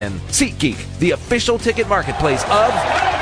SeatGeek, the official ticket marketplace of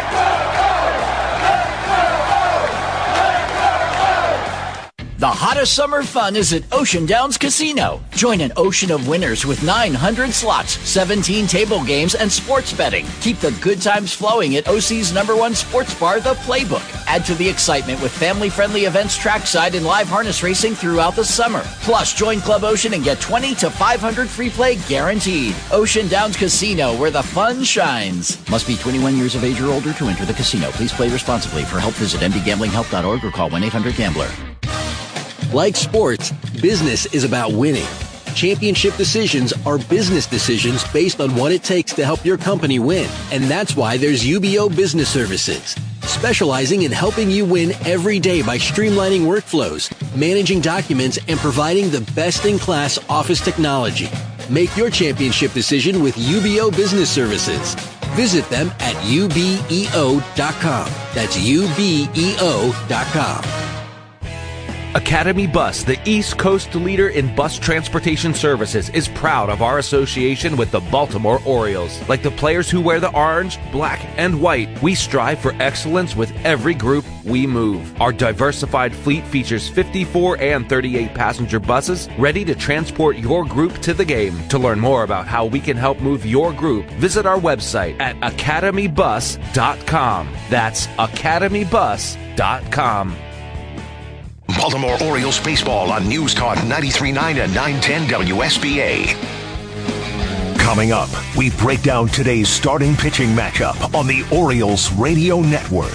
The hottest summer fun is at Ocean Downs Casino. Join an ocean of winners with 900 slots, 17 table games, and sports betting. Keep the good times flowing at OC's #1 sports bar, The Playbook. Add to the excitement with family-friendly events trackside and live harness racing throughout the summer. Plus, join Club Ocean and get 20 to 500 free play guaranteed. Ocean Downs Casino, where the fun shines. Must be 21 years of age or older to enter the casino. Please play responsibly. For help, visit mdgamblinghelp.org or call 1-800-GAMBLER. Like sports, business is about winning. Championship decisions are business decisions based on what it takes to help your company win. And that's why there's UBO Business Services, specializing in helping you win every day by streamlining workflows, managing documents, and providing the best-in-class office technology. Make your championship decision with UBO Business Services. Visit them at ubeo.com. That's ubeo.com. Academy Bus, the East Coast leader in bus transportation services, is proud of our association with the Baltimore Orioles. Like the players who wear the orange, black, and white, we strive for excellence with every group we move. Our diversified fleet features 54 and 38 passenger buses ready to transport your group to the game. To learn more about how we can help move your group, visit our website at academybus.com. That's academybus.com. Baltimore Orioles baseball on News Talk 93.9 and 910 WSBA. Coming up, we break down today's starting pitching matchup on the Orioles Radio Network.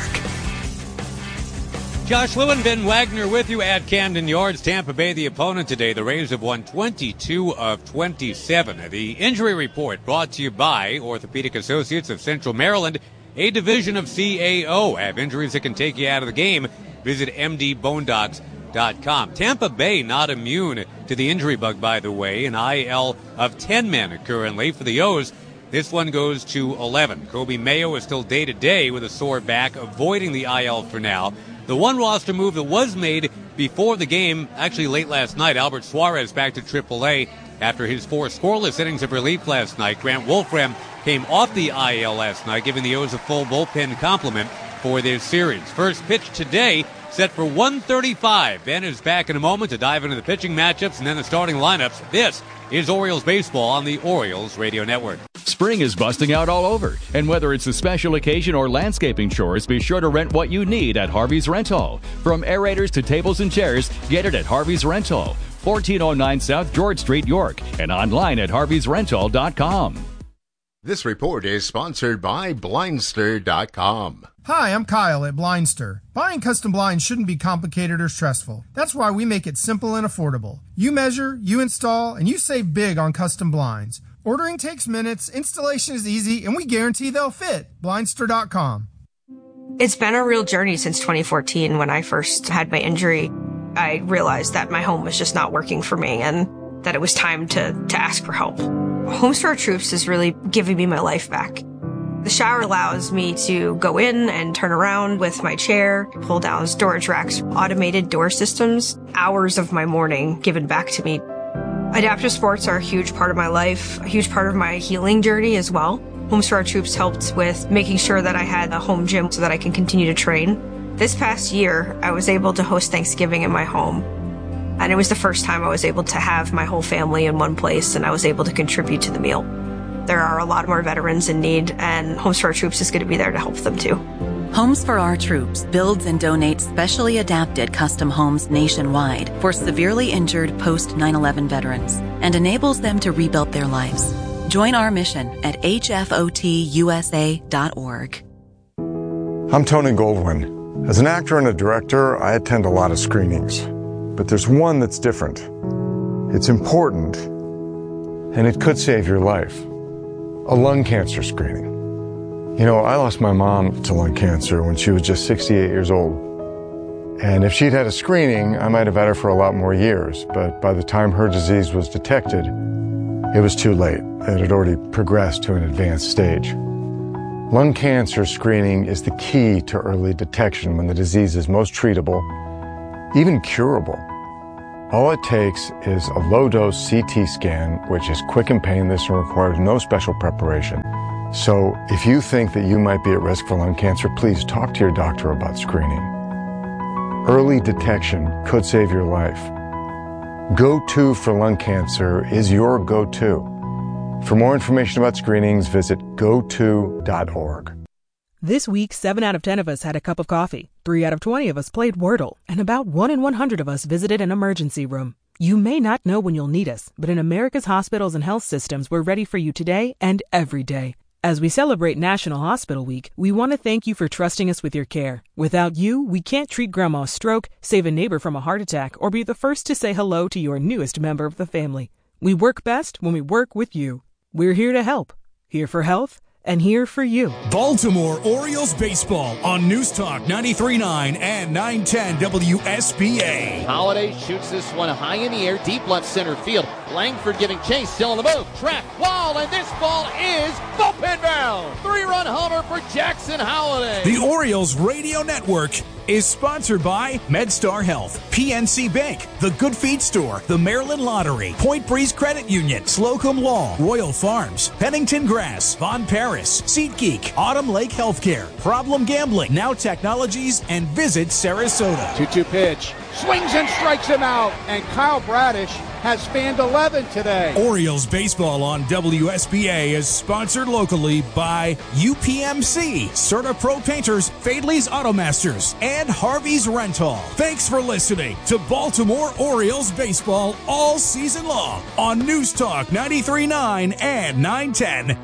Josh Lewin, Ben Wagner with you at Camden Yards. Tampa Bay, the opponent today. The Rays have won 22 of 27. The injury report brought to you by Orthopedic Associates of Central Maryland, a division of CAO. Have injuries that can take you out of the game? Visit mdbonedocs.com. Tampa Bay not immune to the injury bug, by the way. An IL of 10 men currently. For the O's, this one goes to 11. Kobe Mayo is still day-to-day with a sore back, avoiding the IL for now. The one roster move that was made before the game, actually late last night, Albert Suarez back to AAA after his 4 scoreless innings of relief last night. Grant Wolfram came off the IL last night, giving the O's a full bullpen complement for this series. First pitch today, set for 1:35. Ben is back in a moment to dive into the pitching matchups and then the starting lineups. This is Orioles baseball on the Orioles Radio Network. Spring is busting out all over, and whether it's a special occasion or landscaping chores, be sure to rent what you need at Harvey's Rental. From aerators to tables and chairs, get it at Harvey's Rental, 1409 South George Street, York, and online at harveysrental.com. This report is sponsored by Blindster.com. Hi, I'm Kyle at Blindster. Buying custom blinds shouldn't be complicated or stressful. That's why we make it simple and affordable. You measure, you install, and you save big on custom blinds. Ordering takes minutes, installation is easy, and we guarantee they'll fit. Blindster.com. It's been a real journey since 2014 when I first had my injury. I realized that my home was just not working for me and that it was time to ask for help. Homes for Our Troops is really giving me my life back. The shower allows me to go in and turn around with my chair, pull down storage racks, automated door systems, hours of my morning given back to me. Adaptive sports are a huge part of my life, a huge part of my healing journey as well. Homes for Our Troops helped with making sure that I had a home gym so that I can continue to train. This past year, I was able to host Thanksgiving in my home. And it was the first time I was able to have my whole family in one place and I was able to contribute to the meal. There are a lot more veterans in need, and Homes for Our Troops is going to be there to help them too. Homes for Our Troops builds and donates specially adapted custom homes nationwide for severely injured post-9/11 veterans and enables them to rebuild their lives. Join our mission at hfotusa.org. I'm Tony Goldwyn. As an actor and a director, I attend a lot of screenings. But there's one that's different. It's important, and it could save your life. A lung cancer screening. You know, I lost my mom to lung cancer when she was just 68 years old. And if she'd had a screening, I might have had her for a lot more years. But by the time her disease was detected, it was too late. It had already progressed to an advanced stage. Lung cancer screening is the key to early detection when the disease is most treatable, even curable. All it takes is a low-dose CT scan, which is quick and painless and requires no special preparation. So if you think that you might be at risk for lung cancer, please talk to your doctor about screening. Early detection could save your life. Go-To for lung cancer is your go-to. For more information about screenings, visit goto.org. This week, 7 out of 10 of us had a cup of coffee, 3 out of 20 of us played Wordle, and about 1 in 100 of us visited an emergency room. You may not know when you'll need us, but in America's hospitals and health systems, we're ready for you today and every day. As we celebrate National Hospital Week, we want to thank you for trusting us with your care. Without you, we can't treat Grandma's stroke, save a neighbor from a heart attack, or be the first to say hello to your newest member of the family. We work best when we work with you. We're here to help, here for health, and here for you. Baltimore Orioles baseball on News Talk 93.9 and 910 WSBA. Holiday shoots this one high in the air, deep left center field. Langford giving chase, still on the move. Track, wall, and this ball is bullpen bound. 3-run homer for Jackson Holiday. The Orioles Radio Network is sponsored by MedStar Health, PNC Bank, The Good Feed Store, the Maryland Lottery, Point Breeze Credit Union, Slocum Law, Royal Farms, Pennington Grass, Von Paris, SeatGeek, Autumn Lake Healthcare, Problem Gambling, Now Technologies, and Visit Sarasota. 2-2 pitch. Swings and strikes him out, and Kyle Bradish has spanned 11 today. Orioles baseball on WSBA is sponsored locally by UPMC, Serta Pro Painters, Fadley's Automasters, and Harvey's Rental. Thanks for listening to Baltimore Orioles baseball all season long on News Talk 93.9 and 910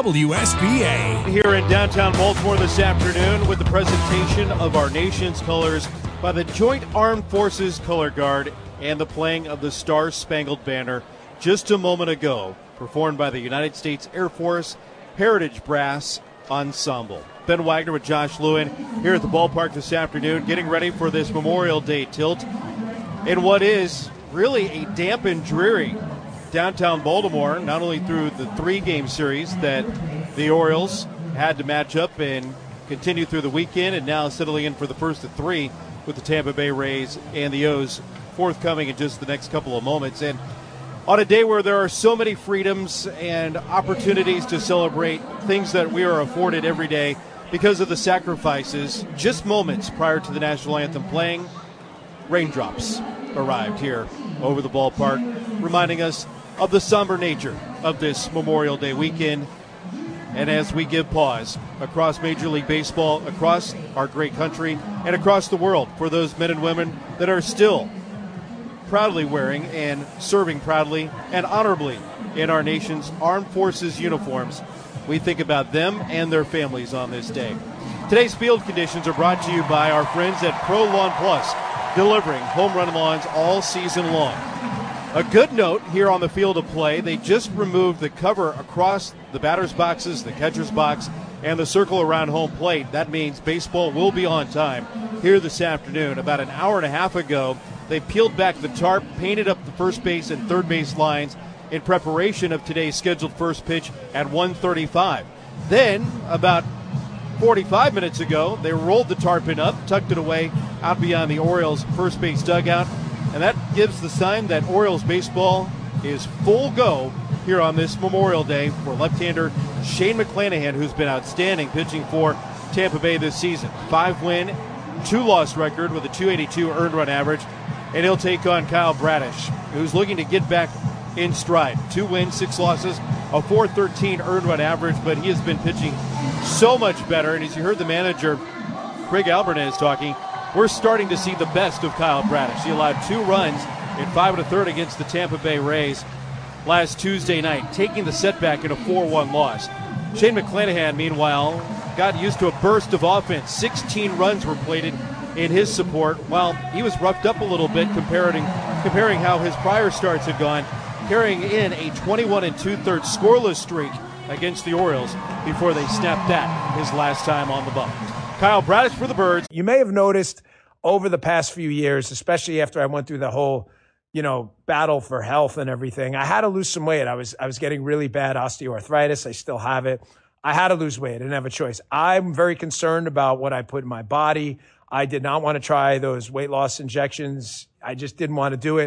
WSBA. Here in downtown Baltimore this afternoon with the presentation of our nation's colors by the Joint Armed Forces Color Guard and the playing of the Star-Spangled Banner just a moment ago, performed by the United States Air Force Heritage Brass Ensemble. Ben Wagner with Josh Lewin here at the ballpark this afternoon, getting ready for this Memorial Day tilt in what is really a damp and dreary downtown Baltimore, not only through the 3-game series that the Orioles had to match up and continue through the weekend, and now settling in for the first of 3 with the Tampa Bay Rays and the O's forthcoming in just the next couple of moments. And on a day where there are so many freedoms and opportunities to celebrate things that we are afforded every day because of the sacrifices, just moments prior to the national anthem playing, raindrops arrived here over the ballpark, reminding us of the somber nature of this Memorial Day weekend. And as we give pause across Major League Baseball, across our great country, and across the world for those men and women that are still proudly wearing and serving proudly and honorably in our nation's armed forces uniforms, we think about them and their families on this day. Today's field conditions are brought to you by our friends at Pro Lawn Plus, delivering home run lawns all season long. A good note here on the field of play, they just removed the cover across the batter's boxes, the catcher's box, and the circle around home plate. That means baseball will be on time here this afternoon. About an hour and a half ago, they peeled back the tarp, painted up the first base and third base lines in preparation of today's scheduled first pitch at 1:35. Then, about 45 minutes ago, they rolled the tarpaulin up, tucked it away out beyond the Orioles' first base dugout, and that gives the sign that Orioles baseball is full go here on this Memorial Day for left-hander Shane McClanahan, who's been outstanding pitching for Tampa Bay this season. 5-win, 2-loss record with a .282 earned run average, and he'll take on Kyle Bradish, who's looking to get back in stride. 2 wins, 6 losses, a .413 earned run average, but he has been pitching so much better. And as you heard the manager, Craig Albernez, talking, we're starting to see the best of Kyle Bradish. He allowed 2 runs in 5 1/3 against the Tampa Bay Rays last Tuesday night, taking the setback in a 4-1 loss. Shane McClanahan, meanwhile, got used to a burst of offense. 16 runs were plated in his support, while he was roughed up a little bit comparing how his prior starts had gone, carrying in a 21 2/3 scoreless streak against the Orioles before they snapped that his last time on the bump. Kyle Bradish for the Birds. You may have noticed over the past few years, especially after I went through the whole, battle for health and everything, I had to lose some weight. I was getting really bad osteoarthritis. I still have it. I had to lose weight. I didn't have a choice. I'm very concerned about what I put in my body. I did not want to try those weight loss injections. I just didn't want to do it.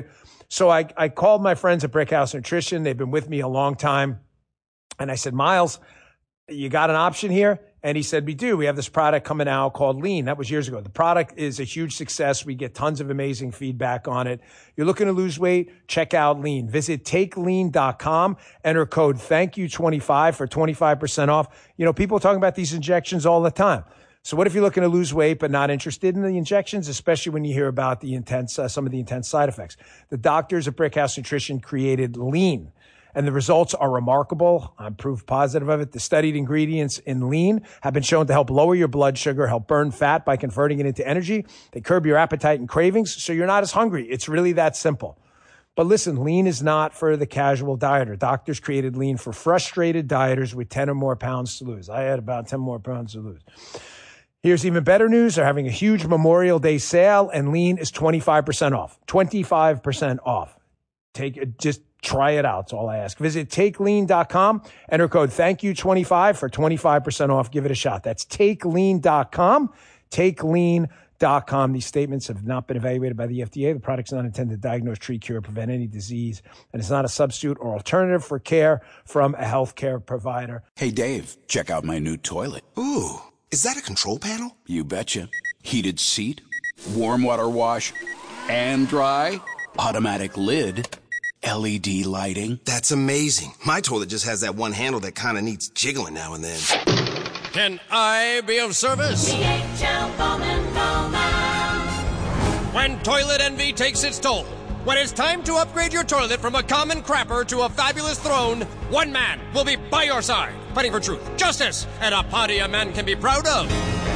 So I called my friends at Brickhouse Nutrition. They've been with me a long time. And I said, Miles, you got an option here? And he said, we do. We have this product coming out called Lean. That was years ago. The product is a huge success. We get tons of amazing feedback on it. You're looking to lose weight? Check out Lean. Visit takelean.com. Enter code THANKYOU25 for 25% off. You know, people are talking about these injections all the time. So what if you're looking to lose weight but not interested in the injections, especially when you hear about the intense, some of the intense side effects? The doctors at Brickhouse Nutrition created Lean, and the results are remarkable. I'm proof positive of it. The studied ingredients in Lean have been shown to help lower your blood sugar, help burn fat by converting it into energy. They curb your appetite and cravings, so you're not as hungry. It's really that simple. But listen, Lean is not for the casual dieter. Doctors created Lean for frustrated dieters with 10 or more pounds to lose. I had about 10 more pounds to lose. Here's even better news. They're having a huge Memorial Day sale, and Lean is 25% off. 25% off. Just try it out. That's all I ask. Visit takelean.com. Enter code THANKYOU25 for 25% off. Give it a shot. That's takelean.com. Takelean.com. These statements have not been evaluated by the FDA. The product's not intended to diagnose, treat, cure, or prevent any disease, and it's not a substitute or alternative for care from a healthcare provider. Hey, Dave, check out my new toilet. Ooh, is that a control panel? You betcha. Heated seat, warm water wash, and dry, automatic lid, LED lighting. That's amazing. My toilet just has that one handle that kind of needs jiggling now and then. Can I be of service? DHL Bowman Bowman. When toilet envy takes its toll, when it's time to upgrade your toilet from a common crapper to a fabulous throne, one man will be by your side, fighting for truth, justice, and a party a man can be proud of.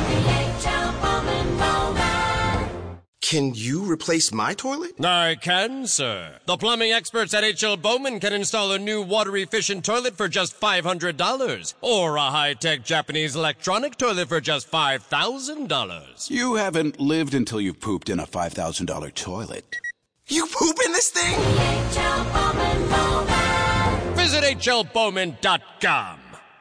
DHL Bowman Bowman. Can you replace my toilet? I can, sir. The plumbing experts at H.L. Bowman can install a new water-efficient toilet for just $500, or a high-tech Japanese electronic toilet for just $5,000. You haven't lived until you've pooped in a $5,000 toilet. You poop in this thing? DHL Bowman Bowman. Visit HLBowman.com.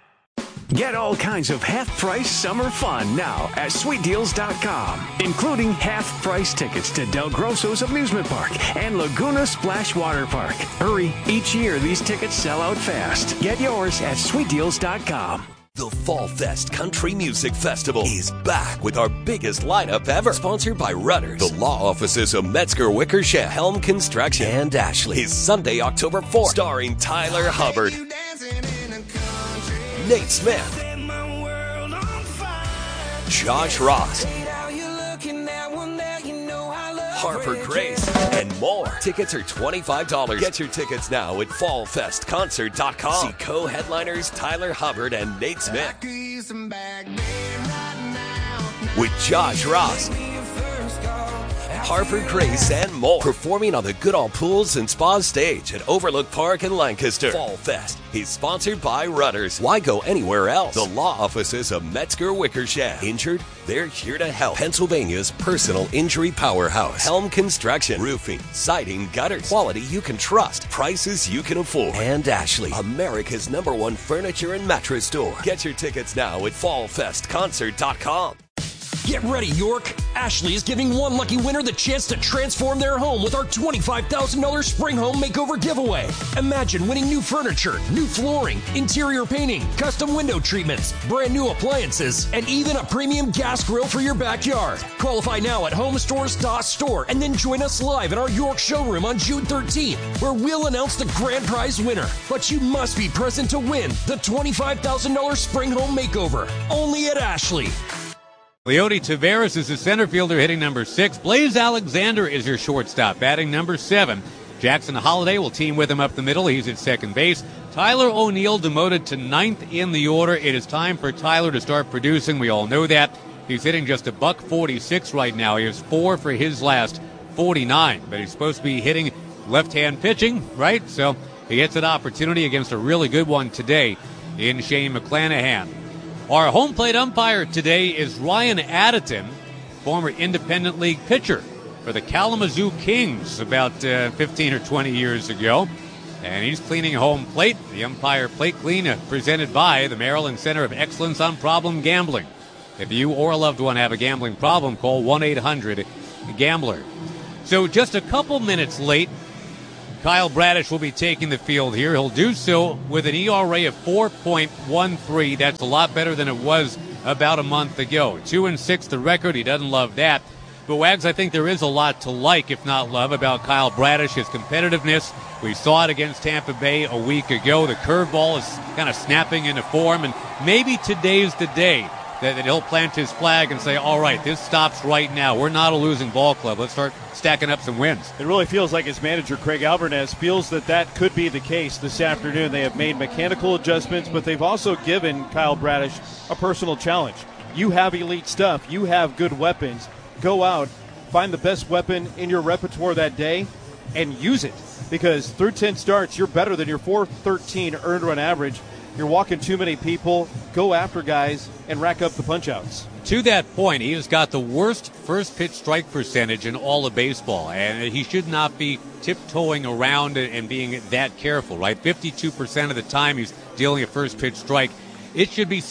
Get all kinds of half-price summer fun now at SweetDeals.com, including half-price tickets to Del Grosso's Amusement Park and Laguna Splash Water Park. Hurry, each year these tickets sell out fast. Get yours at SweetDeals.com. The Fall Fest Country Music Festival is back with our biggest lineup ever. Sponsored by Rudders, the law offices of Metzger Wickersham, Helm Construction, and Ashley. Is Sunday, October 4th, starring Tyler Hubbard, Nate Smith, Josh Ross, Harper Grace, and more. Tickets are $25. Get your tickets now at fallfestconcert.com. See co-headliners Tyler Hubbard and Nate Smith with Josh Ross, Harper Grace, and more. Performing on the Goodall Pools and Spa stage at Overlook Park in Lancaster. Fall Fest is sponsored by Rudders. Why go anywhere else? The law offices of Metzger Wickersham. Injured? They're here to help. Pennsylvania's personal injury powerhouse. Helm Construction. Roofing, siding, gutters. Quality you can trust. Prices you can afford. And Ashley, America's #1 furniture and mattress store. Get your tickets now at fallfestconcert.com. Get ready, York! Ashley is giving one lucky winner the chance to transform their home with our $25,000 Spring Home Makeover giveaway. Imagine winning new furniture, new flooring, interior painting, custom window treatments, brand new appliances, and even a premium gas grill for your backyard. Qualify now at homestores.store and then join us live in our York showroom on June 13th, where we'll announce the grand prize winner. But you must be present to win the $25,000 Spring Home Makeover, only at Ashley. Leody Taveras is the center fielder hitting number 6. Blaze Alexander is your shortstop batting number 7. Jackson Holiday will team with him up the middle. He's at second base. Tyler O'Neill demoted to 9th in the order. It is time for Tyler to start producing. We all know that. He's hitting just a $146 right now. He has 4 for his last 49. But he's supposed to be hitting left-hand pitching, right? So he gets an opportunity against a really good one today in Shane McClanahan. Our home plate umpire today is Ryan Addison, former Independent League pitcher for the Kalamazoo Kings about 15 or 20 years ago. And he's cleaning home plate. The umpire plate clean presented by the Maryland Center of Excellence on Problem Gambling. If you or a loved one have a gambling problem, call 1-800-GAMBLER. So just a couple minutes late Kyle Bradish will be taking the field here. He'll do so with an ERA of 4.13. That's a lot better than it was about a month ago. 2-6 the record. He doesn't love that. But Wags, I think there is a lot to like, if not love, about Kyle Bradish, his competitiveness. We saw it against Tampa Bay a week ago. The curveball is kind of snapping into form, and maybe today's the day that he'll plant his flag and say, all right, this stops right now. We're not a losing ball club. Let's start stacking up some wins. It really feels like his manager, Craig Alvarez, feels that could be the case this afternoon. They have made mechanical adjustments, but they've also given Kyle Bradish a personal challenge. You have elite stuff. You have good weapons. Go out, find the best weapon in your repertoire that day, and use it. Because through 10 starts, you're better than your 4.13 earned run average. You're walking too many people. Go after guys and rack up the punch-outs. To that point, he has got the worst first-pitch strike percentage in all of baseball, and he should not be tiptoeing around and being that careful, right? 52% of the time he's dealing a first-pitch strike. It should be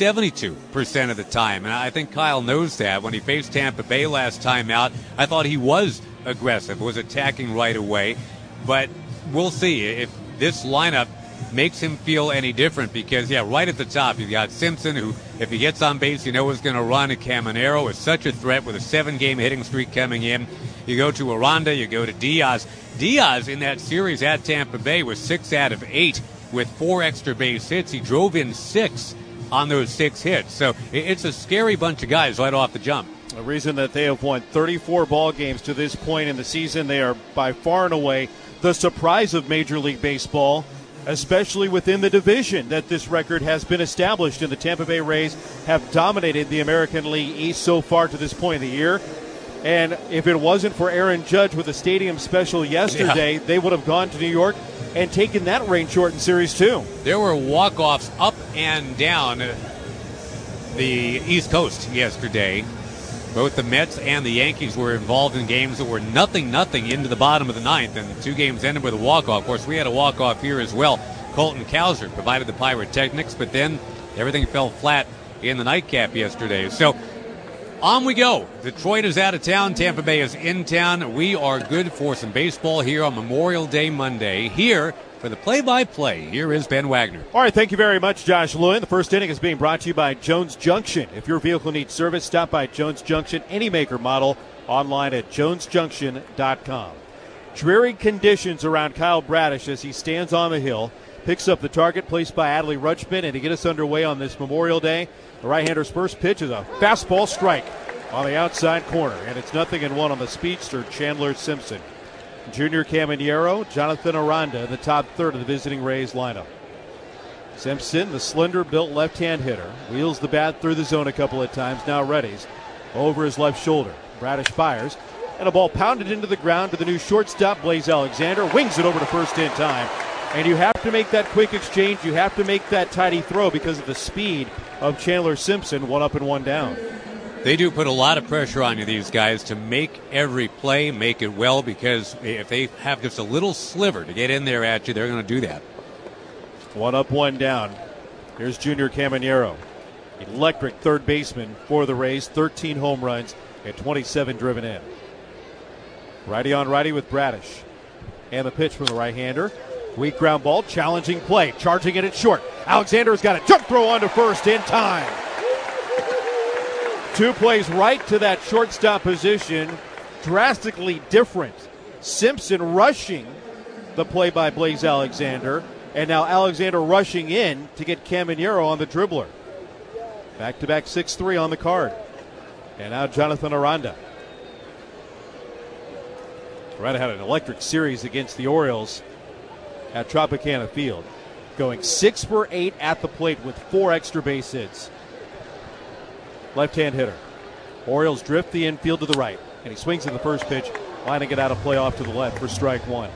72% of the time, and I think Kyle knows that. When he faced Tampa Bay last time out, I thought he was aggressive, was attacking right away, but we'll see if this lineup makes him feel any different because, right at the top, you've got Simpson, who, if he gets on base, you know is going to run. And Caminero is such a threat with a 7-game hitting streak coming in. You go to Aranda, you go to Diaz. Diaz, in that series at Tampa Bay, was 6 out of 8 with 4 extra base hits. He drove in 6 on those 6 hits. So it's a scary bunch of guys right off the jump. The reason that they have won 34 ball games to this point in the season, they are by far and away the surprise of Major League Baseball, especially within the division that this record has been established. And the Tampa Bay Rays have dominated the American League East so far to this point of the year. And if it wasn't for Aaron Judge with a stadium special yesterday, they would have gone to New York and taken that rain-shortened series too. There were walk-offs up and down the East Coast yesterday. Both the Mets and the Yankees were involved in games that were 0-0 into the bottom of the ninth, and the 2 games ended with a walk-off. Of course, we had a walk-off here as well. Colton Cowser provided the pyrotechnics, but then everything fell flat in the nightcap yesterday. So on we go. Detroit is out of town. Tampa Bay is in town. We are good for some baseball here on Memorial Day Monday. Here for the play-by-play, here is Ben Wagner. All right, thank you very much, Josh Lewin. The first inning is being brought to you by Jones Junction. If your vehicle needs service, stop by Jones Junction, any maker model, online at jonesjunction.com. Dreary conditions around Kyle Bradish as he stands on the hill, picks up the target placed by Adley Rutschman, and to get us underway on this Memorial Day, the right-hander's first pitch is a fastball strike on the outside corner, and it's 0-1 on the speedster, Chandler Simpson. Junior Caminero, Jonathan Aranda in the top third of the visiting Rays lineup. Simpson, the slender-built left-hand hitter, wheels the bat through the zone a couple of times, now readies over his left shoulder. Bradish fires, and a ball pounded into the ground to the new shortstop, Blaze Alexander, wings it over to first in time. And you have to make that quick exchange, you have to make that tidy throw because of the speed of Chandler Simpson, 1 up and 1 down. They do put a lot of pressure on you, these guys, to make every play, make it well, because if they have just a little sliver to get in there at you, they're going to do that. 1 up, 1 down. Here's Junior Caminero, electric third baseman for the Rays, 13 home runs and 27 driven in. Righty on righty with Bradish. And the pitch from the right-hander. Weak ground ball, challenging play, charging it at short. Alexander's got a jump throw onto first in time. 2 plays right to that shortstop position, drastically different. Simpson rushing the play by Blaze Alexander, and now Alexander rushing in to get Caminero on the dribbler. Back-to-back 6-3 on the card. And now Jonathan Aranda. Aranda had an electric series against the Orioles at Tropicana Field, going 6 for 8 at the plate with 4 extra base hits. Left-hand hitter. Orioles drift the infield to the right, and he swings at the first pitch, lining it out of play off to the left for strike 1.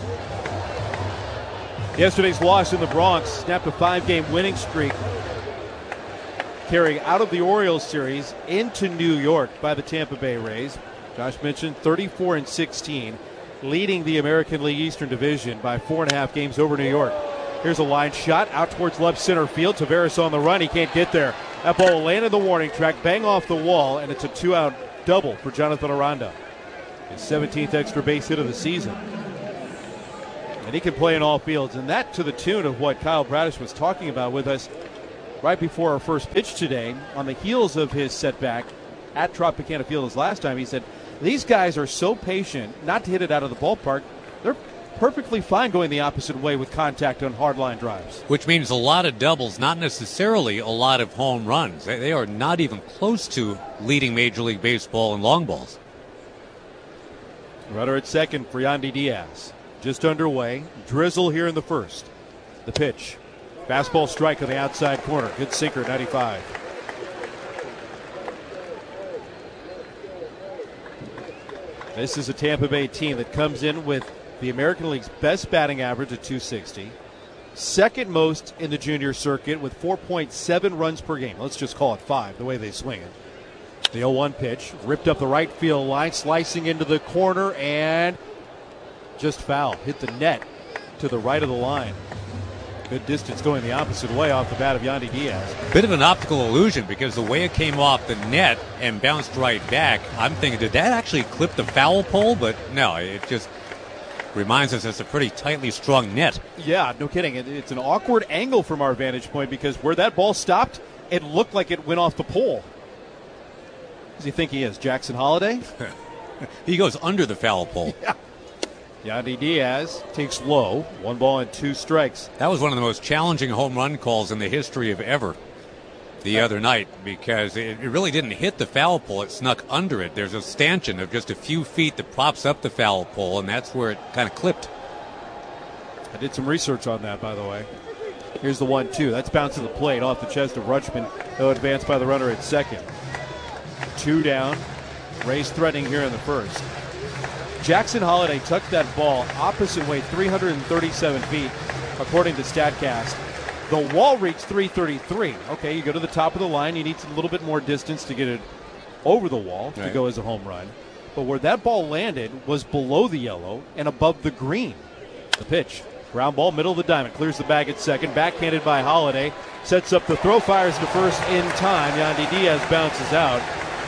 Yesterday's loss in the Bronx snapped a 5-game winning streak, carrying out of the Orioles series into New York by the Tampa Bay Rays. Josh mentioned 34-16, leading the American League Eastern Division by 4.5 games over New York. Here's a line shot out towards left center field. Taveras on the run. He can't get there. That ball will land in the warning track, bang off the wall, and it's a 2-out double for Jonathan Aranda. His 17th extra base hit of the season. And he can play in all fields. And that to the tune of what Kyle Bradish was talking about with us right before our first pitch today. On the heels of his setback at Tropicana Field his last time, he said, these guys are so patient not to hit it out of the ballpark. They're perfectly fine going the opposite way with contact on hard line drives. Which means a lot of doubles, not necessarily a lot of home runs. They are not even close to leading Major League Baseball in long balls. Runner at second for Yandy Diaz. Just underway. Drizzle here in the first. The pitch. Fastball strike on the outside corner. Good sinker, 95. This is a Tampa Bay team that comes in with the American League's best batting average at 260. Second most in the junior circuit with 4.7 runs per game. Let's just call it 5, the way they swing it. The 0-1 pitch, ripped up the right field line, slicing into the corner, and just foul. Hit the net to the right of the line. Good distance going the opposite way off the bat of Yandy Diaz. Bit of an optical illusion because the way it came off the net and bounced right back, I'm thinking, did that actually clip the foul pole? But no, it just reminds us it's a pretty tightly strung net. Yeah, no kidding. It's an awkward angle from our vantage point because where that ball stopped, it looked like it went off the pole. Who does he think he is, Jackson Holiday? He goes under the foul pole. Yeah. Yandy Diaz takes low, 1 ball and 2 strikes. That was one of the most challenging home run calls in the history of ever the other night because it really didn't hit the foul pole. It snuck under it. There's a stanchion of just a few feet that props up the foul pole, and that's where it kind of clipped. I did some research on that, by the way. Here's the 1-2. That's bounced to the plate off the chest of Rutschman. They'll advance by the runner at second. 2 down. Rays threatening here in the first. Jackson Holiday tucked that ball opposite way 337 feet, according to StatCast. The wall reached 333. Okay, you go to the top of the line. You need a little bit more distance to get it over the wall to go as a home run. But where that ball landed was below the yellow and above the green. The pitch. Ground ball, middle of the diamond. Clears the bag at second. Backhanded by Holiday. Sets up the throw. Fires to first in time. Yandy Diaz bounces out.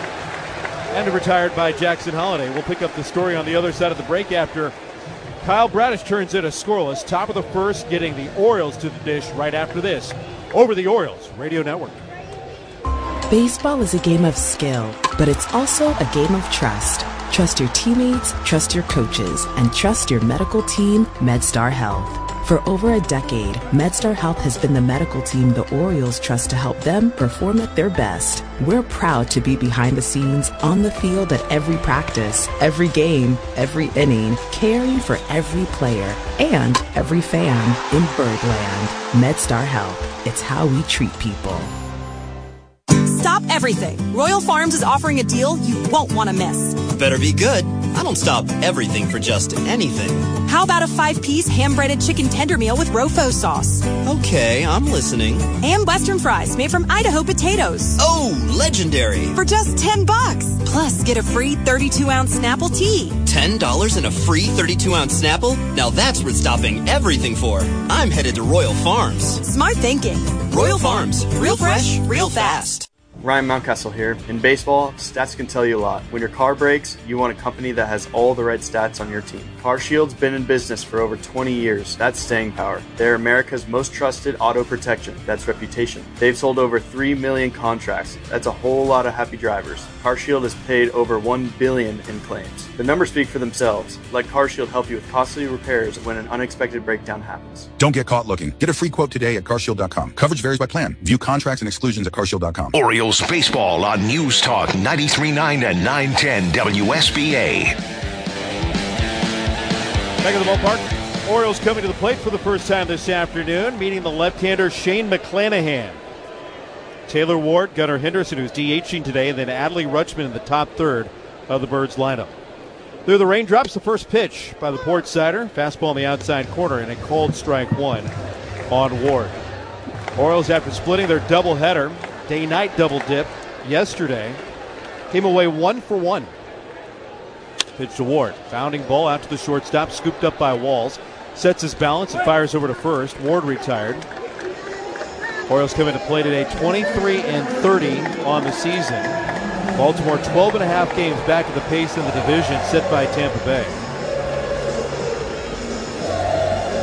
And retired by Jackson Holiday. We'll pick up the story on the other side of the break after Kyle Bradish turns it a scoreless. Top of the first, getting the Orioles to the dish right after this. Over the Orioles Radio Network. Baseball is a game of skill, but it's also a game of trust. Trust your teammates, trust your coaches, and trust your medical team, MedStar Health. For over a decade, MedStar Health has been the medical team the Orioles trust to help them perform at their best. We're proud to be behind the scenes, on the field at every practice, every game, every inning, caring for every player and every fan in Birdland. MedStar Health. It's how we treat people. Stop everything. Royal Farms is offering a deal you won't want to miss. Better be good. I don't stop everything for just anything. How about a 5-piece ham-breaded chicken tender meal with Rofo sauce? Okay, I'm listening. And Western fries made from Idaho potatoes. Oh, legendary. For just $10. Plus, get a free 32-ounce Snapple tea. $10 and a free 32-ounce Snapple? Now that's worth stopping everything for. I'm headed to Royal Farms. Smart thinking. Royal Farms. Real fresh, real fast. Ryan Mountcastle here. In baseball, stats can tell you a lot. When your car breaks, you want a company that has all the right stats on your team. CarShield's been in business for over 20 years. That's staying power. They're America's most trusted auto protection. That's reputation. They've sold over 3 million contracts. That's a whole lot of happy drivers. CarShield has paid over $1 billion in claims. The numbers speak for themselves. Let CarShield help you with costly repairs when an unexpected breakdown happens. Don't get caught looking. Get a free quote today at carshield.com. Coverage varies by plan. View contracts and exclusions at carshield.com. Orioles baseball on News Talk 93.9 and 910 WSBA. Back at the ballpark, Orioles coming to the plate for the first time this afternoon, meeting the left-hander Shane McClanahan. Taylor Ward, Gunnar Henderson, who's DHing today, and then Adley Rutschman in the top third of the Birds lineup. Through the raindrops, the first pitch by the Port Sider. Fastball in the outside corner and a called strike one on Ward. Orioles, after splitting their doubleheader, day-night double dip yesterday, came away 1 for 1. Pitch to Ward. Bounding ball out to the shortstop, scooped up by Walls. Sets his balance and fires over to first. Ward retired. Orioles come into play today 23-30 on the season. Baltimore 12.5 games back of the pace in the division set by Tampa Bay.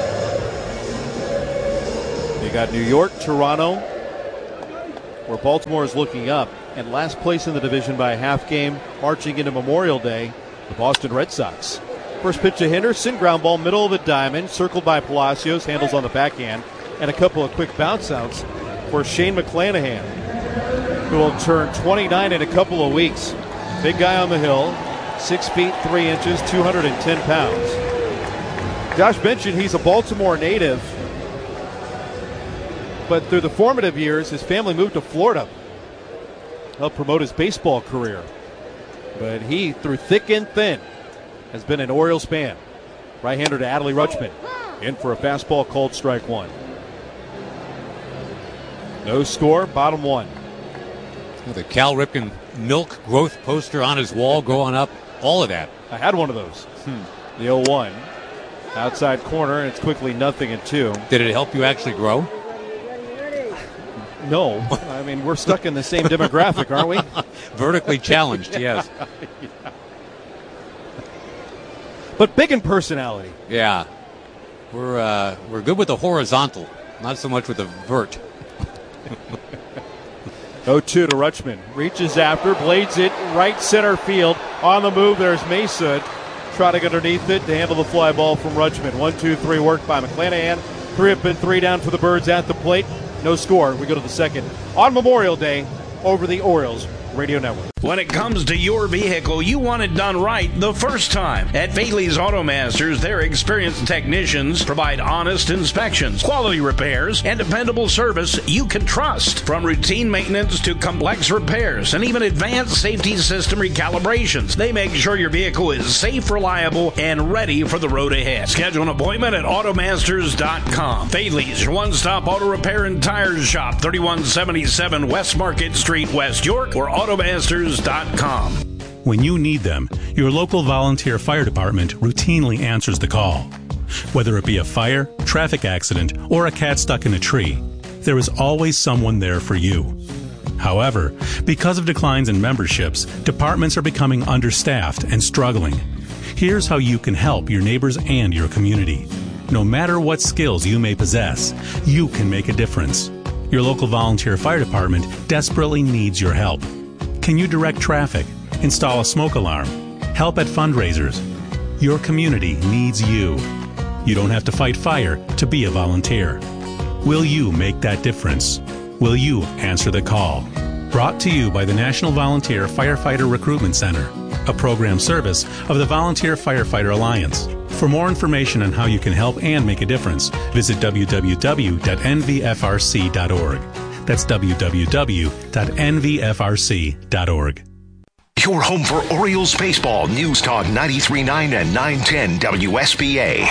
got New York, Toronto, where Baltimore is looking up, and last place in the division by a half game, marching into Memorial Day, the Boston Red Sox. First pitch to Henderson, ground ball, middle of the diamond, circled by Palacios, handles on the backhand, and a couple of quick bounce outs for Shane McClanahan, who will turn 29 in a couple of weeks. Big guy on the hill, 6 feet 3 inches, 210 pounds. Josh mentioned he's a Baltimore native, but through the formative years, his family moved to Florida, helped promote his baseball career. But he, through thick and thin, has been an Orioles fan. Right-hander to Adley Rutschman, in for a fastball called strike one. No score, bottom one. The Cal Ripken milk growth poster on his wall going up, all of that. I had one of those. The 0-1. Outside corner, and it's quickly 0-2. Did it help you actually grow? No. I mean, we're stuck in the same demographic, aren't we? Vertically challenged, yes. Yeah. But big in personality. Yeah. We're good with the horizontal, not so much with the vert. 0-2 to Rutschman. Reaches after, blades it right center field. On the move, there's Mesa trotting underneath it to handle the fly ball from Rutschman. 1-2-3 work by McClanahan. 3 up and 3 down for the Birds at the plate. No score. We go to the second on Memorial Day over the Orioles Radio Network. When it comes to your vehicle, you want it done right the first time. At Fadley's Automasters, their experienced technicians provide honest inspections, quality repairs, and dependable service you can trust. From routine maintenance to complex repairs and even advanced safety system recalibrations, they make sure your vehicle is safe, reliable, and ready for the road ahead. Schedule an appointment at Automasters.com. Fadley's, your one-stop auto repair and tires shop, 3177 West Market Street, West York, or Automasters.com. When you need them, your local volunteer fire department routinely answers the call. Whether it be a fire, traffic accident, or a cat stuck in a tree, there is always someone there for you. However, because of declines in memberships, departments are becoming understaffed and struggling. Here's how you can help your neighbors and your community. No matter what skills you may possess, you can make a difference. Your local volunteer fire department desperately needs your help. Can you direct traffic, install a smoke alarm, help at fundraisers? Your community needs you. You don't have to fight fire to be a volunteer. Will you make that difference? Will you answer the call? Brought to you by the National Volunteer Firefighter Recruitment Center, a program service of the Volunteer Firefighter Alliance. For more information on how you can help and make a difference, visit www.nvfrc.org. That's www.nvfrc.org. Your home for Orioles baseball. News Talk 93.9 and 910 WSBA.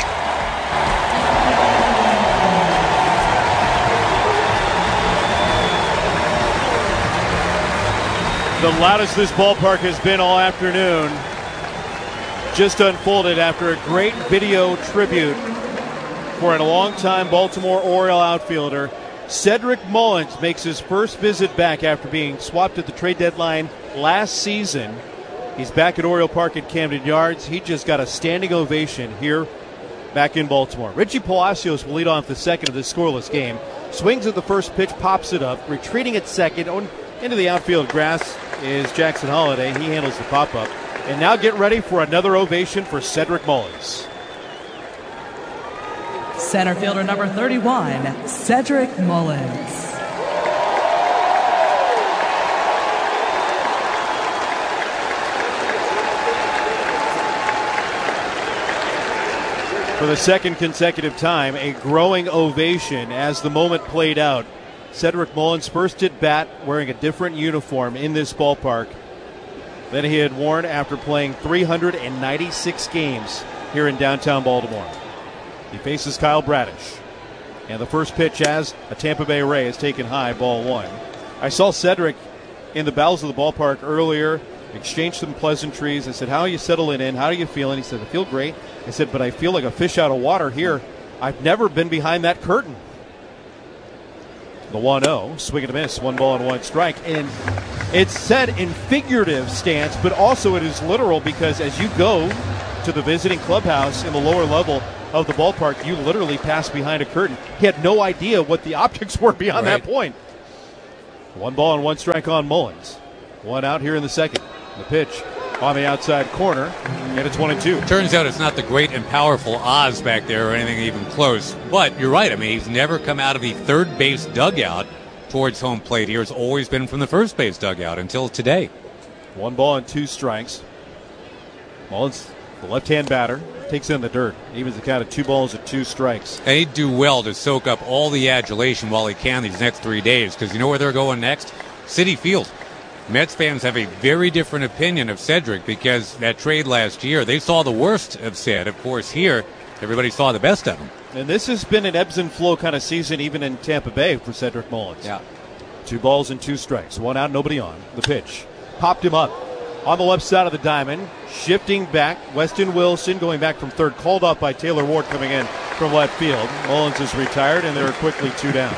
The loudest this ballpark has been all afternoon just unfolded after a great video tribute for a longtime Baltimore Oriole outfielder. Cedric Mullins makes his first visit back after being swapped at the trade deadline last season. He's back at Oriole Park at Camden Yards. He just got a standing ovation here back in Baltimore. Richie Palacios will lead off the second of this scoreless game. Swings at the first pitch, pops it up. Retreating at second into the outfield grass is Jackson Holliday. He handles the pop-up. And now get ready for another ovation for Cedric Mullins. Center fielder number 31, Cedric Mullins. For the second consecutive time, a growing ovation as the moment played out. Cedric Mullins first at bat wearing a different uniform in this ballpark than he had worn after playing 396 games here in downtown Baltimore. He faces Kyle Bradish. And the first pitch as a Tampa Bay Ray is taken high, ball one. I saw Cedric in the bowels of the ballpark earlier, exchanged some pleasantries. I said, how are you settling in? How are you feeling? He said, I feel great. I said, but I feel like a fish out of water here. I've never been behind that curtain. The 1-0, swing and a miss, 1-1 strike. And it's said in figurative stance, but also it is literal because as you go to the visiting clubhouse in the lower level, of the ballpark, you literally pass behind a curtain. He had no idea what the optics were beyond that point. 1 ball and 1 strike on Mullins. 1 out here in the second. The pitch on the outside corner, and it's 1-2. Turns out it's not the great and powerful Oz back there or anything even close. But you're right. I mean, he's never come out of the third base dugout towards home plate here. It's always been from the first base dugout until today. 1 ball and 2 strikes. Mullins, the left-hand batter, takes in the dirt. Evens the count of 2 balls and 2 strikes. And he'd do well to soak up all the adulation while he can these next 3 days, because you know where they're going next? Citi Field. Mets fans have a very different opinion of Cedric because that trade last year, they saw the worst of Ced. Of course, here, everybody saw the best of him. And this has been an ebbs and flow kind of season, even in Tampa Bay for Cedric Mullins. Yeah. 2 balls and 2 strikes. 1 out, nobody on. The pitch popped him up on the left side of the diamond. Shifting back, Weston Wilson going back from third, called up by Taylor Ward coming in from left field. Mullins is retired, and they're quickly 2 down.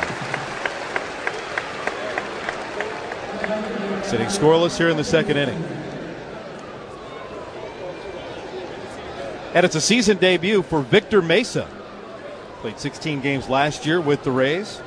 Sitting scoreless here in the second inning. And it's a season debut for Victor Mesa. Played 16 games last year with the Rays.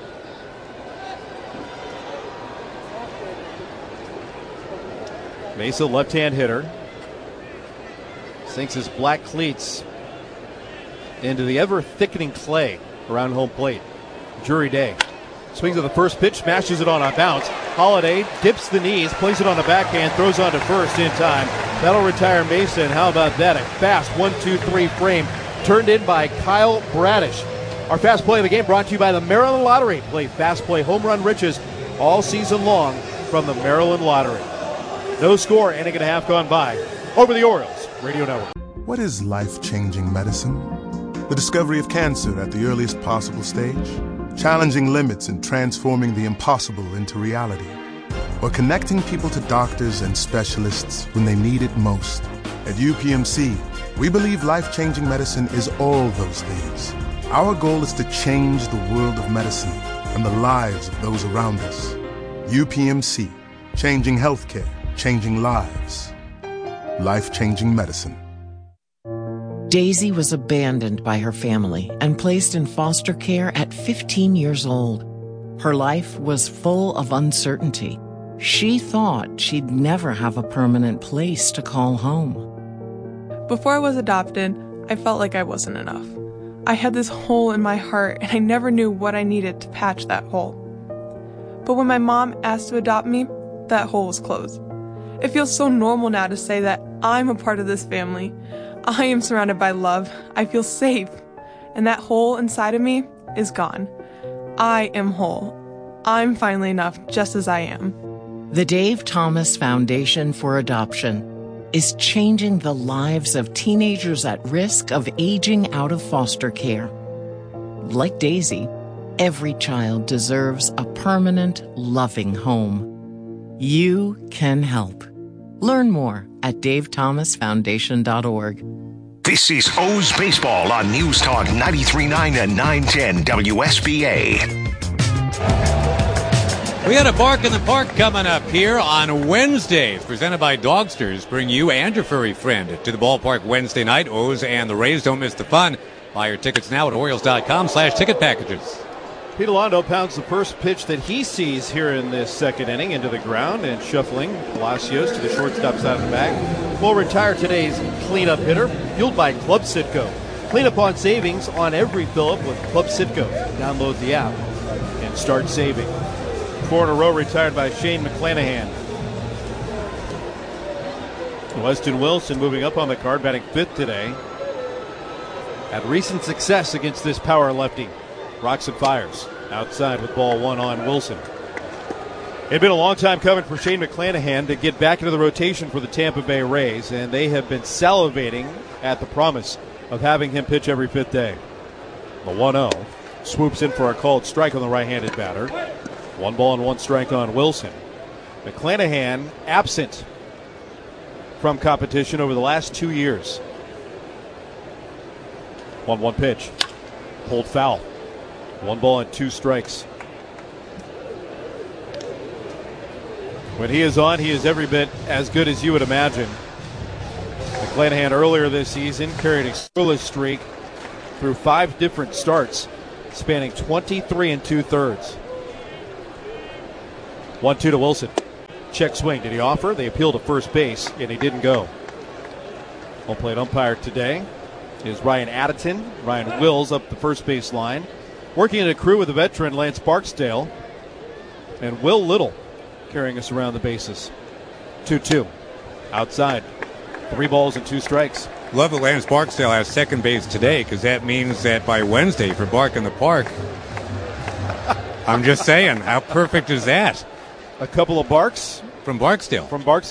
Mesa, left-hand hitter. Sinks his black cleats into the ever-thickening clay around home plate. Jury day. Swings at the first pitch, smashes it on a bounce. Holiday dips the knees, plays it on the backhand, throws on to first in time. That'll retire Mesa, and how about that? A fast 1-2-3 frame turned in by Kyle Bradish. Our fast play of the game brought to you by the Maryland Lottery. Play fast play home run riches all season long from the Maryland Lottery. No score, inning and a half gone by. Over the Orioles Radio Network. What is life-changing medicine? The discovery of cancer at the earliest possible stage? Challenging limits and transforming the impossible into reality? Or connecting people to doctors and specialists when they need it most? At UPMC, we believe life-changing medicine is all those things. Our goal is to change the world of medicine and the lives of those around us. UPMC, changing healthcare, changing lives. Life-changing medicine. Daisy was abandoned by her family and placed in foster care at 15 years old. Her life was full of uncertainty. She thought she'd never have a permanent place to call home. Before I was adopted, I felt like I wasn't enough. I had this hole in my heart, and I never knew what I needed to patch that hole. But when my mom asked to adopt me, that hole was closed. It feels so normal now to say that I'm a part of this family. I am surrounded by love. I feel safe. And that hole inside of me is gone. I am whole. I'm finally enough just as I am. The Dave Thomas Foundation for Adoption is changing the lives of teenagers at risk of aging out of foster care. Like Daisy, every child deserves a permanent, loving home. You can help. Learn more at davethomasfoundation.org. This is O's Baseball on News Talk 93.9 and 910 WSBA. We got a Bark in the Park coming up here on Wednesday, presented by Dogsters. Bring you and your furry friend to the ballpark Wednesday night. O's and the Rays, don't miss the fun. Buy your tickets now at Orioles.com/ticket packages. Pete Alonso pounds the first pitch that he sees here in this second inning into the ground, and shuffling Palacios to the shortstop side of the bag. Will retire today's cleanup hitter, fueled by Club Citgo. Clean up on savings on every fill-up with Club Citgo. Download the app and start saving. 4 in a row retired by Shane McClanahan. Weston Wilson moving up on the card, batting 5th today. Had recent success against this power lefty. Rocks and fires outside with ball 1 on Wilson. It had been a long time coming for Shane McClanahan to get back into the rotation for the Tampa Bay Rays, and they have been salivating at the promise of having him pitch every 5th day. The 1-0 swoops in for a called strike on the right-handed batter. 1 ball and 1 strike on Wilson. McClanahan absent from competition over the last 2 years. 1-1 pitch. Pulled foul. 1 ball and 2 strikes. When he is on, he is every bit as good as you would imagine. McClanahan earlier this season carried a scoreless streak through 5 different starts, spanning 23 2/3. 1-2 to Wilson. Check swing. Did he offer? They appealed to first base, and he didn't go. Home plate umpire today is Ryan Addington. Ryan Wills up the first base line. Working in a crew with the veteran Lance Barksdale. And Will Little carrying us around the bases. 2-2. Outside. 3 balls and 2 strikes. Love that Lance Barksdale has second base today, because that means that by Wednesday for Bark in the Park, I'm just saying, how perfect is that? A couple of barks from Barksdale.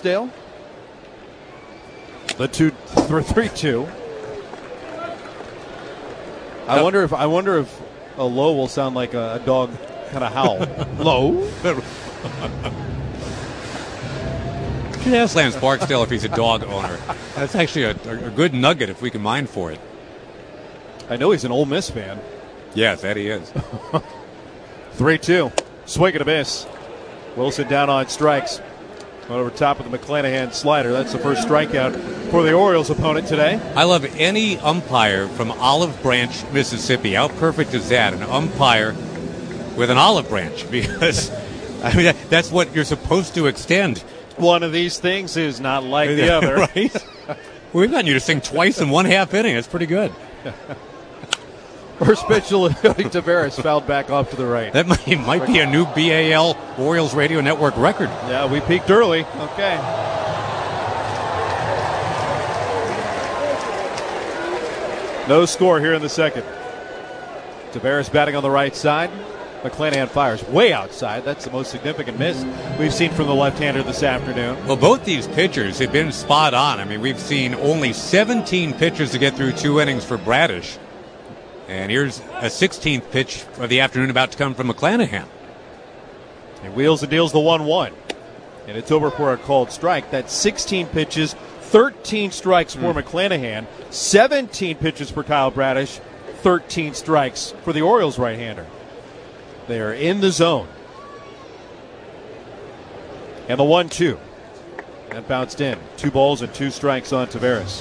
The 3-2. I wonder if a low will sound like a dog kind of howl. Low. Should ask Lance Barksdale if he's a dog owner. That's actually a good nugget if we can mine for it. I know he's an Ole Miss fan. Yes, that he is. 3-2. Swing and a miss. Wilson down on strikes. Went over top of the McClanahan slider. That's the first strikeout for the Orioles opponent today. I love any umpire from Olive Branch, Mississippi. How perfect is that? An umpire with an olive branch, because I mean that's what you're supposed to extend. One of these things is not like the other. Right? We've gotten you to sing twice in 1/2 inning. That's pretty good. First pitch to Taveras, fouled back off to the right. That might be a new BAL Orioles Radio Network record. Yeah, we peaked early. Okay. No score here in the second. Taveras batting on the right side. McClanahan fires way outside. That's the most significant miss we've seen from the left-hander this afternoon. Well, both these pitchers have been spot on. I mean, we've seen only 17 pitches to get through 2 innings for Bradish. And here's a 16th pitch of the afternoon about to come from McClanahan. He wheels and deals the 1-1. And it's over for a called strike. That's 16 pitches, 13 strikes for McClanahan, 17 pitches for Kyle Bradish, 13 strikes for the Orioles right-hander. They are in the zone. And the 1-2. That bounced in. 2 balls and 2 strikes on Taveras.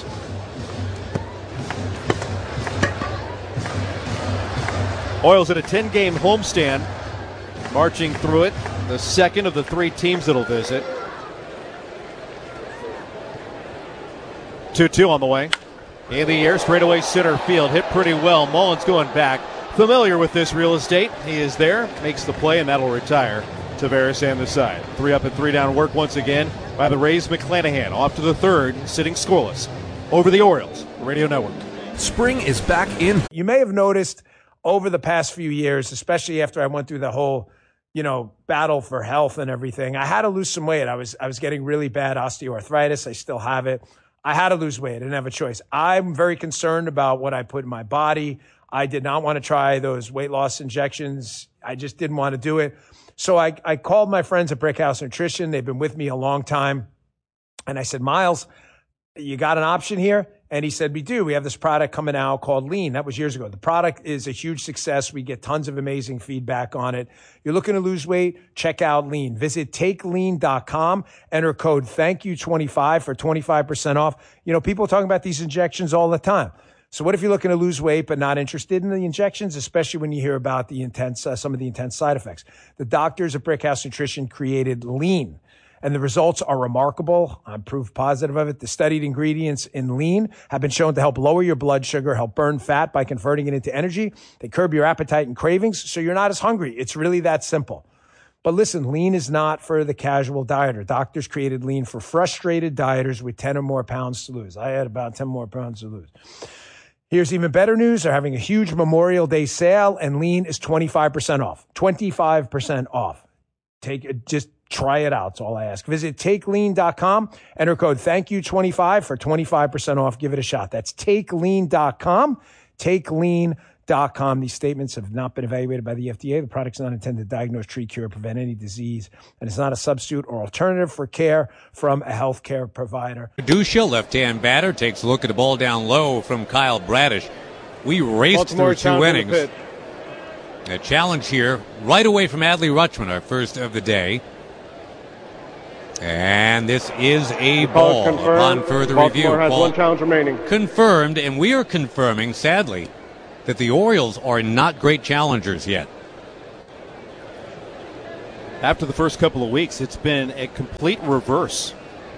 Orioles at a 10-game homestand, marching through it. The second of the 3 teams that'll visit. 2-2 on the way. In the air, straightaway center field. Hit pretty well. Mullins going back. Familiar with this real estate. He is there, makes the play, and that'll retire Taveras and the side. 3 up and 3 down work once again by the Rays. McClanahan off to the third, sitting scoreless over the Orioles Radio Network. Spring is back in. You may have noticed over the past few years, especially after I went through the whole, battle for health and everything, I had to lose some weight. I was getting really bad osteoarthritis. I still have it. I had to lose weight. I didn't have a choice. I'm very concerned about what I put in my body. I did not want to try those weight loss injections. I just didn't want to do it. So I called my friends at Brickhouse Nutrition. They've been with me a long time. And I said, Miles, you got an option here? And he said, we do. We have this product coming out called Lean. That was years ago. The product is a huge success. We get tons of amazing feedback on it. You're looking to lose weight? Check out Lean. Visit takelean.com. Enter code THANKYOU25 for 25% off. People are talking about these injections all the time. So what if you're looking to lose weight but not interested in the injections, especially when you hear about the some of the intense side effects? The doctors at Brickhouse Nutrition created Lean, and the results are remarkable. I'm proof positive of it. The studied ingredients in Lean have been shown to help lower your blood sugar, help burn fat by converting it into energy. They curb your appetite and cravings, so you're not as hungry. It's really that simple. But listen, Lean is not for the casual dieter. Doctors created Lean for frustrated dieters with 10 or more pounds to lose. I had about 10 more pounds to lose. Here's even better news. They're having a huge Memorial Day sale, and Lean is 25% off. 25% off. Just try it out. That's all I ask. Visit takelean.com. Enter code THANKYOU25 for 25% off. Give it a shot. That's takelean.com. Takelean.com. These statements have not been evaluated by the FDA. The product's not intended to diagnose, treat, cure, prevent any disease, and it's not a substitute or alternative for care from a healthcare provider. Dusha, left-hand batter, takes a look at the ball down low from Kyle Bradish. We raced through 2 innings. A challenge here right away from Adley Rutschman, our first of the day. And this is a ball upon further review. Baltimore has 1 challenge remaining. Confirmed, and we are confirming, sadly, that the Orioles are not great challengers yet. After the first couple of weeks, it's been a complete reverse.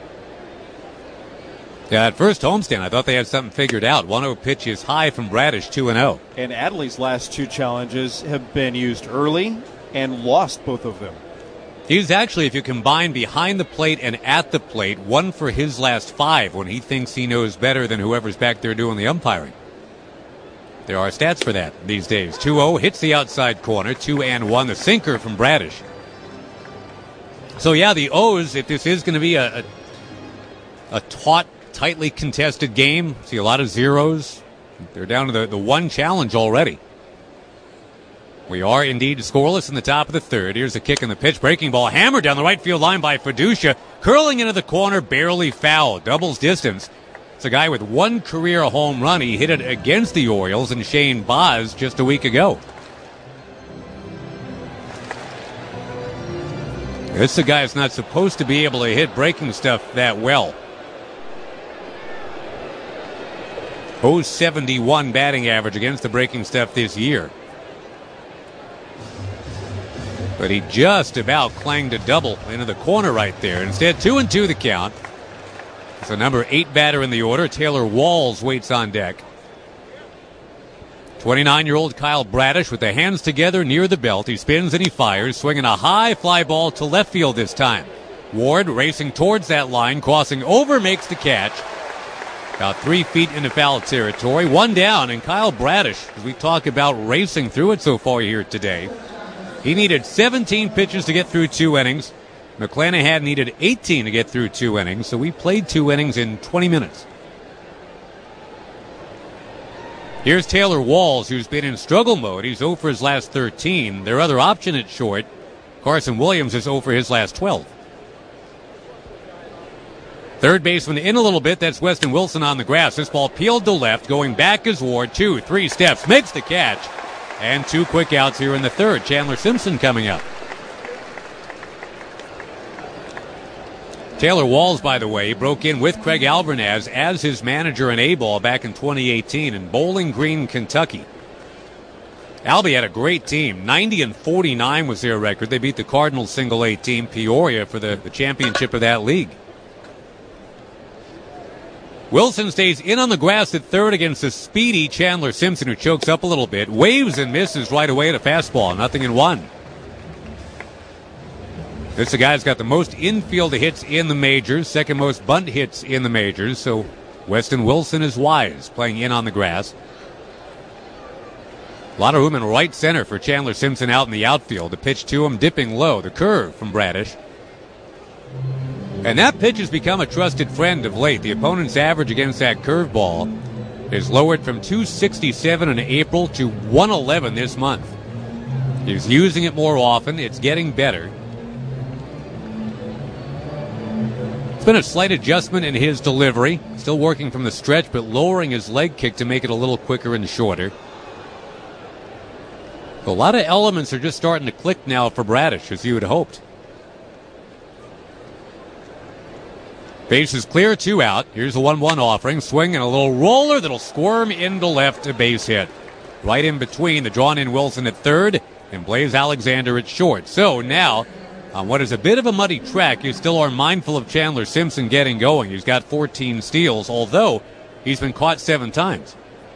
Yeah, at first homestand, I thought they had something figured out. 1-0 pitch is high from Bradish, 2-0. And Adley's last two challenges have been used early and lost both of them. He's actually, if you combine behind the plate and at the plate, 1 for his last 5 when he thinks he knows better than whoever's back there doing the umpiring. There are stats for that these days. 2-0 hits the outside corner, 2-1, the sinker from Bradish. So, yeah, the O's, if this is going to be a taut, tightly contested game, see a lot of zeros. They're down to the one challenge already. We are indeed scoreless in the top of the third. Here's a kick in the pitch. Breaking ball hammered down the right field line by Fiducia. Curling into the corner, barely foul. Doubles distance. It's a guy with 1 career home run. He hit it against the Orioles and Shane Baz just a week ago. This is a guy that's not supposed to be able to hit breaking stuff that well. 0.71 batting average against the breaking stuff this year. But he just about clanged a double into the corner right there. Instead, 2-2 the count. So number 8 batter in the order, Taylor Walls, waits on deck. 29-year-old Kyle Bradish with the hands together near the belt. He spins and he fires, swinging a high fly ball to left field this time. Ward racing towards that line, crossing over, makes the catch. About 3 feet into foul territory. 1 down, and Kyle Bradish, as we talk about racing through it so far here today, he needed 17 pitches to get through 2 innings. McClanahan needed 18 to get through 2 innings, so we played 2 innings in 20 minutes. Here's Taylor Walls, who's been in struggle mode. He's 0 for his last 13. Their other option at short, Carson Williams, is 0 for his last 12. Third baseman in a little bit. That's Weston Wilson on the grass. This ball peeled to left, going back is Ward. 2-3 steps, makes the catch. And 2 quick outs here in the third. Chandler Simpson coming up. Taylor Walls, by the way, broke in with Craig Albernaz as his manager in A-ball back in 2018 in Bowling Green, Kentucky. Albie had a great team. 90-49 was their record. They beat the Cardinals single-A team, Peoria, for the championship of that league. Wilson stays in on the grass at third against the speedy Chandler Simpson, who chokes up a little bit. Waves and misses right away at a fastball. 0-1. This is a guy who's got the most infield hits in the majors, second most bunt hits in the majors. So Weston Wilson is wise, playing in on the grass. A lot of room in right center for Chandler Simpson out in the outfield. The pitch to him, dipping low. The curve from Bradish. And that pitch has become a trusted friend of late. The opponent's average against that curveball is lowered from 267 in April to 111 this month. He's using it more often. It's getting better. It's been a slight adjustment in his delivery. Still working from the stretch, but lowering his leg kick to make it a little quicker and shorter. A lot of elements are just starting to click now for Bradish, as you had hoped. Base is clear, 2 out. Here's a 1-1 offering. Swing and a little roller that'll squirm into left, a base hit. Right in between the drawn-in Wilson at third and Blaze Alexander at short. So now, on what is a bit of a muddy track, you still are mindful of Chandler Simpson getting going. He's got 14 steals, although he's been caught 7 times.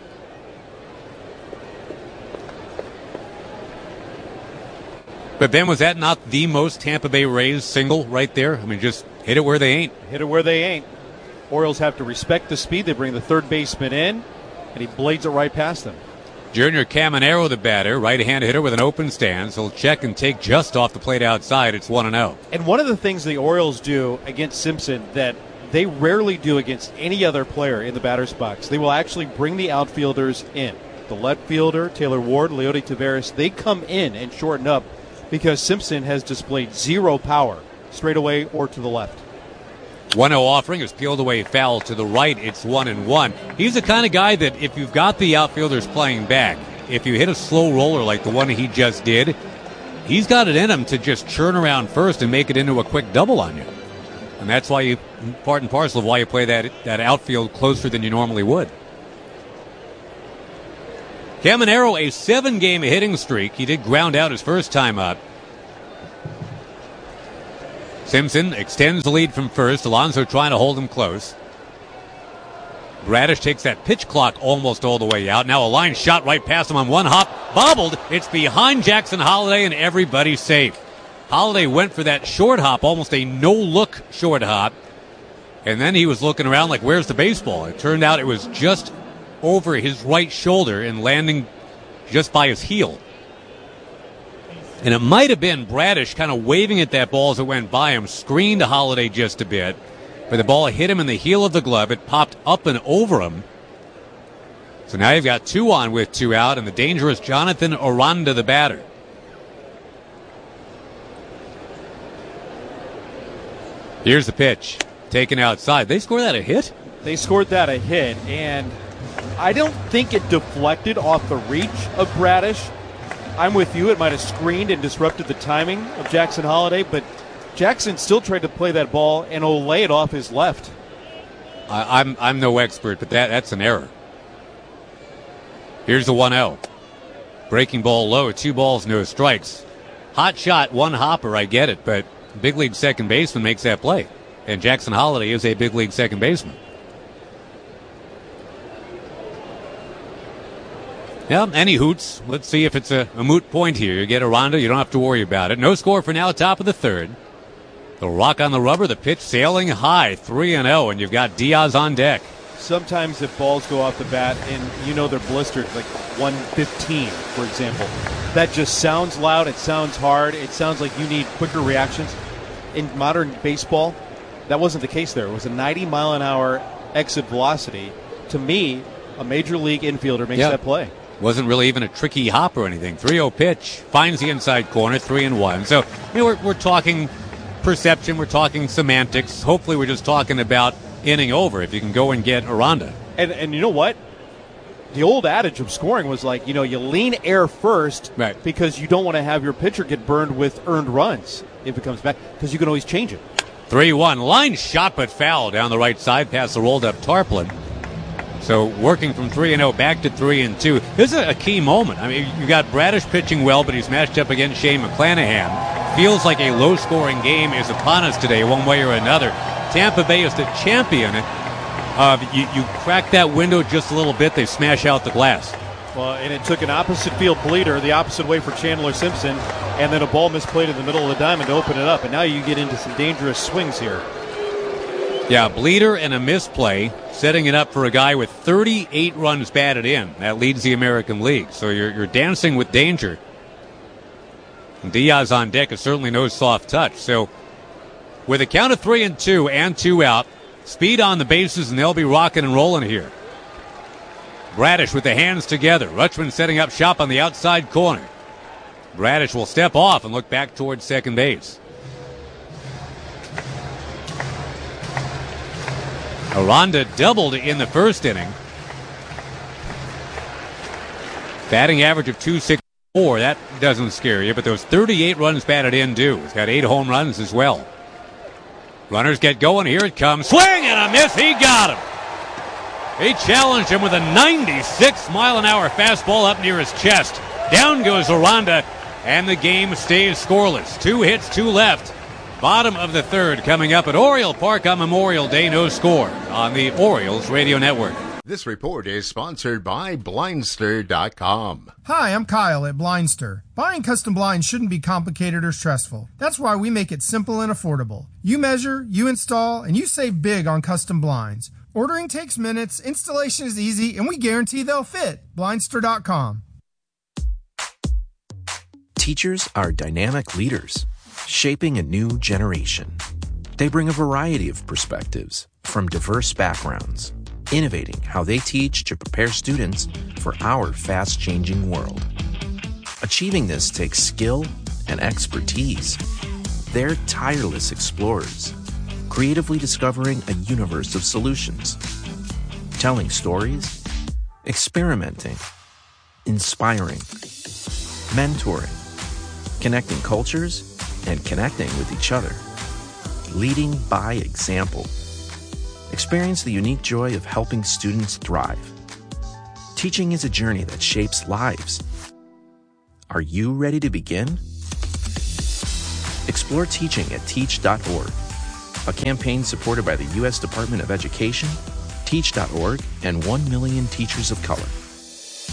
But Ben, was that not the most Tampa Bay Rays single right there? I mean, just hit it where they ain't. Hit it where they ain't. Orioles have to respect the speed. They bring the third baseman in, and he blades it right past them. Junior Caminero, the batter, right-hand hitter with an open stance. He'll check and take just off the plate outside. It's 1-0. And one of the things the Orioles do against Simpson that they rarely do against any other player in the batter's box, they will actually bring the outfielders in. The left fielder, Taylor Ward, Leody Taveras, they come in and shorten up because Simpson has displayed zero power straight away or to the left. 1-0 offering is peeled away foul to the right. It's 1-1. He's the kind of guy that if you've got the outfielders playing back, if you hit a slow roller like the one he just did, he's got it in him to just churn around first and make it into a quick double on you. And that's why you, part and parcel of why you play that outfield closer than you normally would. Caminero, a 7-game hitting streak. He did ground out his first time up. Simpson extends the lead from first. Alonso trying to hold him close. Bradish takes that pitch clock almost all the way out. Now a line shot right past him on one hop. Bobbled. It's behind Jackson Holliday, and everybody's safe. Holliday went for that short hop, almost a no-look short hop. And then he was looking around like, where's the baseball? It turned out it was just over his right shoulder and landing just by his heel. And it might have been Bradish kind of waving at that ball as it went by him, screened Holliday just a bit. But the ball hit him in the heel of the glove. It popped up and over him. So now you've got 2 on with 2 out, and the dangerous Jonathan Aranda, the batter. Here's the pitch. Taken outside. They scored that a hit? They scored that a hit, and I don't think it deflected off the reach of Bradish. I'm with you. It might have screened and disrupted the timing of Jackson Holliday, but Jackson still tried to play that ball and lay it off his left. I'm no expert, but that's an error. Here's the 1-0. Breaking ball low, 2 balls, no strikes. Hot shot, 1 hopper, I get it, but big league second baseman makes that play. And Jackson Holliday is a big league second baseman. Yeah, any hoots. Let's see if it's a moot point here. You get Aranda, you don't have to worry about it. No score for now, top of the 3rd. The rock on the rubber, the pitch sailing high, 3-0, and you've got Diaz on deck. Sometimes if balls go off the bat and you know they're blistered, like 115, for example, that just sounds loud, it sounds hard, it sounds like you need quicker reactions. In modern baseball, that wasn't the case there. It was a 90-mile-an-hour exit velocity. To me, a major league infielder makes that play. Wasn't really even a tricky hop or anything. 3-0 pitch, finds the inside corner, 3-1. So, we're talking perception, we're talking semantics. Hopefully we're just talking about inning over if you can go and get Aranda. And you know what? The old adage of scoring was like, you lean air first because you don't want to have your pitcher get burned with earned runs if it comes back, because you can always change it. 3-1. Line shot but foul down the right side past the rolled up Tarplin. So working from 3-0 back to 3-2. This is a key moment. I mean, you got Bradish pitching well, but he's matched up against Shane McClanahan. Feels like a low-scoring game is upon us today, one way or another. Tampa Bay is the champion of you crack that window just a little bit, they smash out the glass. Well, and it took an opposite field bleeder the opposite way for Chandler Simpson, and then a ball misplayed in the middle of the diamond to open it up, and now you get into some dangerous swings here. Yeah, bleeder and a misplay, setting it up for a guy with 38 runs batted in. That leads the American League. So you're dancing with danger. And Diaz on deck is certainly no soft touch. So with a count of 3-2 and 2 out, speed on the bases, and they'll be rocking and rolling here. Bradish with the hands together. Rutschman setting up shop on the outside corner. Bradish will step off and look back towards second base. Aranda doubled in the first inning. Batting average of .264. That doesn't scare you, but those 38 runs batted in do. He's got 8 home runs as well. Runners get going. Here it comes. Swing and a miss. He got him. He challenged him with a 96-mile-an-hour fastball up near his chest. Down goes Aranda, and the game stays scoreless. 2 hits, 2 left. Bottom of the 3rd coming up at Oriole Park on Memorial Day. No score on the Orioles Radio Network. This report is sponsored by Blindster.com. Hi, I'm Kyle at Blindster. Buying custom blinds shouldn't be complicated or stressful. That's why we make it simple and affordable. You measure, you install, and you save big on custom blinds. Ordering takes minutes, installation is easy, and we guarantee they'll fit. Blindster.com. Teachers are dynamic leaders, shaping a new generation. They bring a variety of perspectives from diverse backgrounds, innovating how they teach to prepare students for our fast-changing world. Achieving this takes skill and expertise. They're tireless explorers, creatively discovering a universe of solutions, telling stories, experimenting, inspiring, mentoring, connecting cultures, and connecting with each other, leading by example. Experience the unique joy of helping students thrive. Teaching is a journey that shapes lives. Are you ready to begin? Explore teaching at teach.org, a campaign supported by the U.S. Department of Education, Teach.org, and 1 million teachers of color.